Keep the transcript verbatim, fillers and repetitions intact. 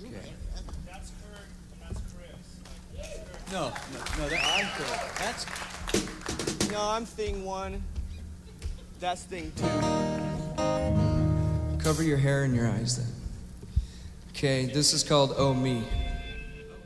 Okay. That's Kurt and that's Chris. No, no, no, that, I'm Kurt. that's, No, I'm thing one. That's thing two. Cover your hair and your eyes then. Okay, this is called Oh Me.